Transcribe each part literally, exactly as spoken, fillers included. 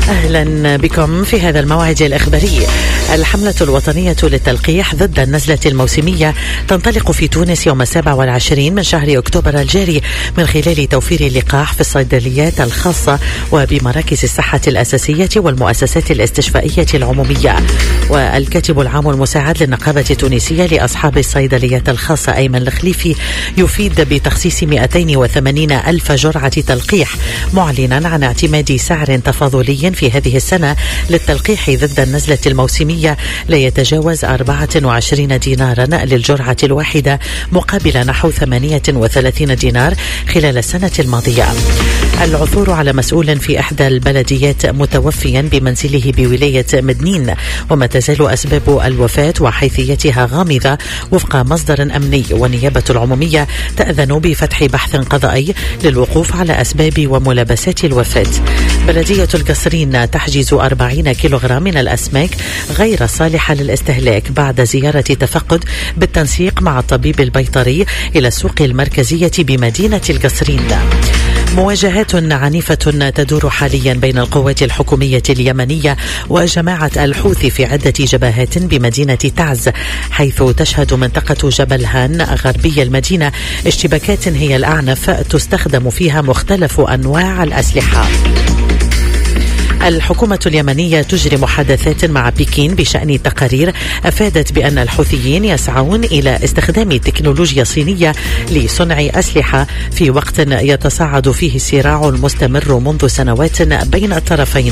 أهلا بكم في هذا الموعد الإخباري. الحملة الوطنية للتلقيح ضد النزلة الموسمية تنطلق في تونس يوم السابع والعشرين من شهر أكتوبر الجاري من خلال توفير اللقاح في الصيدليات الخاصة وبمراكز الصحة الأساسية والمؤسسات الاستشفائية العمومية. والكاتب العام المساعد للنقابة التونسية لأصحاب الصيدليات الخاصة أيمن الخليفي يفيد بتخصيص مئتين وثمانين ألف جرعة تلقيح، معلنا عن اعتماد سعر تفاضلي في هذه السنة للتلقيح ضد النزلة الموسمية لا يتجاوز أربعة وعشرين دينارا للجرعة الواحدة مقابل نحو ثمانية وثلاثين دينار خلال السنة الماضية. العثور على مسؤول في إحدى البلديات متوفيا بمنزله بولاية مدنين، وما تزال أسباب الوفاة وحيثيتها غامضة وفق مصدر أمني، والنيابة العمومية تأذن بفتح بحث قضائي للوقوف على أسباب وملابسات الوفاة. بلدية القصرين تحجز أربعين كيلوغرام من الأسماك غير صالحة للاستهلاك بعد زيارة تفقد بالتنسيق مع الطبيب البيطري إلى السوق المركزية بمدينة القصرين. مواجهات عنيفة تدور حاليا بين القوات الحكومية اليمنية وجماعة الحوثي في عدة جبهات بمدينة تعز، حيث تشهد منطقة جبل هان غربي المدينة اشتباكات هي الأعنف تستخدم فيها مختلف أنواع الأسلحة. الحكومة اليمنية تجري محادثات مع بكين بشأن تقارير أفادت بأن الحوثيين يسعون إلى استخدام تكنولوجيا صينية لصنع أسلحة في وقت يتصاعد فيه الصراع المستمر منذ سنوات بين الطرفين.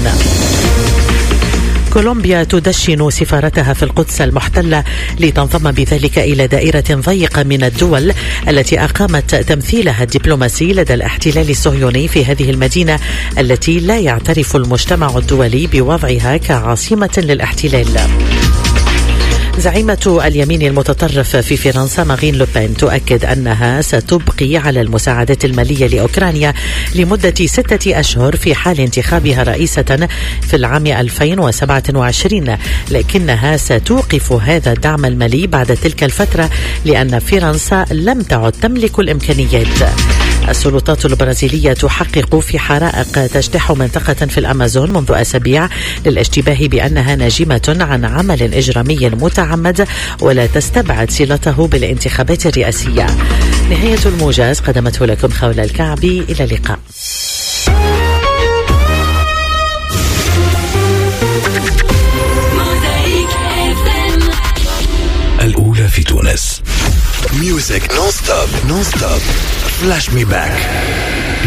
كولومبيا تدشن سفارتها في القدس المحتلة لتنضم بذلك إلى دائرة ضيقة من الدول التي أقامت تمثيلها الدبلوماسي لدى الاحتلال الصهيوني في هذه المدينة التي لا يعترف المجتمع الدولي بوضعها كعاصمة للاحتلال. زعيمة اليمين المتطرف في فرنسا مارين لوبين تؤكد أنها ستبقي على المساعدات المالية لأوكرانيا لمدة ستة أشهر في حال انتخابها رئيسة في العام ألفين وسبعة وعشرين، لكنها ستوقف هذا الدعم المالي بعد تلك الفترة لأن فرنسا لم تعد تملك الإمكانيات. السلطات البرازيلية تحقق في حرائق تجتاح منطقة في الأمازون منذ أسابيع للاشتباه بأنها ناجمة عن عمل إجرامي متعمد ولا تستبعد صلته بالانتخابات الرئاسية. نهاية الموجز قدمته لكم خولة الكعبي، إلى اللقاء. الأولى في تونس. Music non-stop, non-stop. Flash me back.